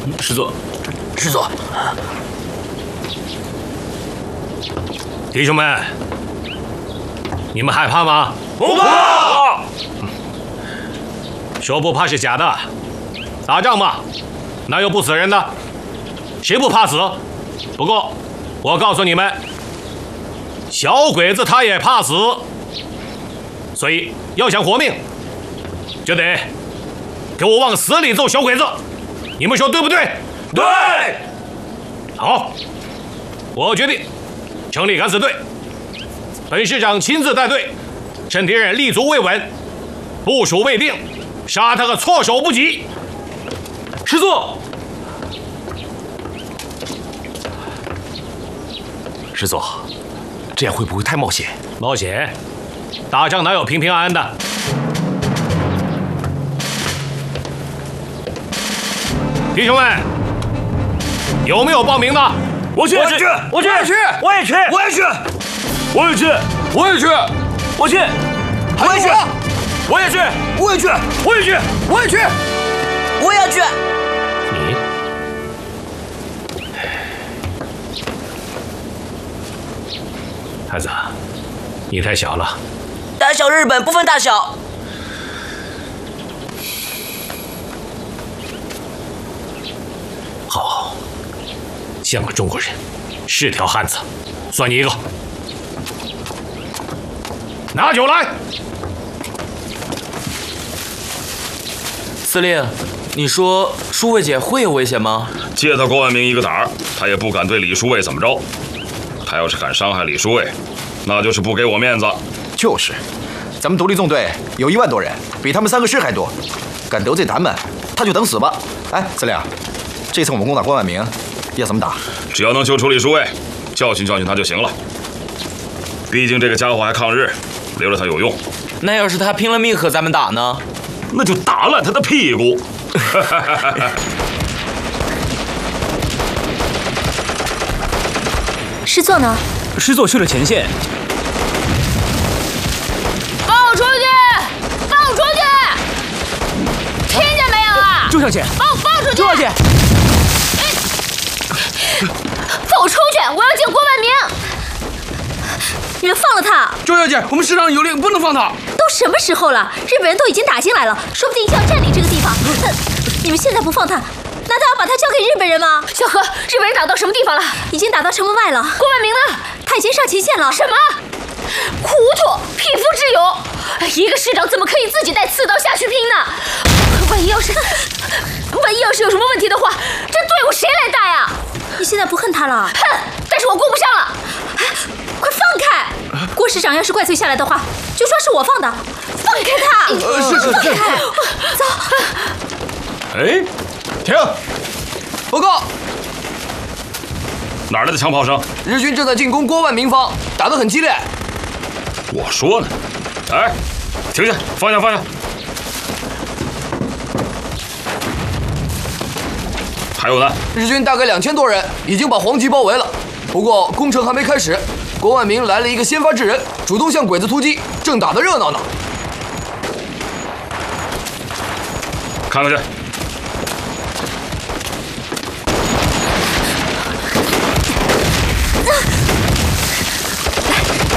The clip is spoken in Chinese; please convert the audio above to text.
师座， 师座， 弟兄们，你们害怕吗？ 不怕。 说不怕是假的，打仗嘛，哪有不死人的？谁不怕死？不过，我告诉你们，小鬼子他也怕死，所以要想活命，就得给我往死里揍小鬼子。你们说对不对？ 对。 好，我决定成立敢死队，本师长亲自带队，趁敌人立足未稳、部署未定，杀他个措手不及。 师座， 师座，这样会不会太冒险？ 冒险？打仗哪有平平安安的？弟兄们，有没有报名的？ 我去， 我去， 我去， 我也去， 我也去， 我也去， 我也去， 我去， 我也去， 我也去， 我也去， 我也去， 我也去， 我也要去。 孩子，你太小了。 打小日本不分大小。 好，像个中国人，是条汉子，算你一个。拿酒来。 司令，你说舒卫姐会有危险吗？ 借他郭万明一个胆儿，他也不敢对李书卫怎么着。他要是敢伤害李书卫，那就是不给我面子。 就是，咱们独立纵队有1万多人，比他们3个师还多。敢得罪咱们，他就等死吧。哎，司令，这次我们攻打郭万明，要怎么打？ 只要能救出李书卫，教训教训他就行了。毕竟这个家伙还抗日，留着他有用。 那要是他拼了命和咱们打呢？ 那就打烂他的屁股。 师座呢？ 师座去了前线。 放我出去！放我出去！听见没有啊？ 周小姐， 把我放出去！ 周小姐， 放我出去！我要见郭万明！你们放了他！ 周小姐，我们师长有令，不能放他。 都什么时候了？日本人都已经打进来了，说不定就要占领这个地方。你们现在不放他，难道要把他交给日本人吗？小何，日本人打到什么地方了？已经打到城门外了。郭万明呢？他已经上前线了。什么？糊涂，匹夫之勇！一个师长怎么可以自己带刺刀下去拼呢？万一要是有什么问题的话，这队伍谁来带啊？你现在不恨他了？恨，但是我顾不上了。快放开！郭师长要是怪罪下来的话，就说是我放的。放开他！ 是。 放开！走。 哎， 停！报告， 哪来的枪炮声？ 日军正在进攻郭万明方，打得很激烈。 我说呢。哎，停下，放下，放下。还有呢？ 日军大概2000多人，已经把黄集包围了。不过攻城还没开始，郭万明来了一个先发制人，主动向鬼子突击，正打得热闹呢。 看过去。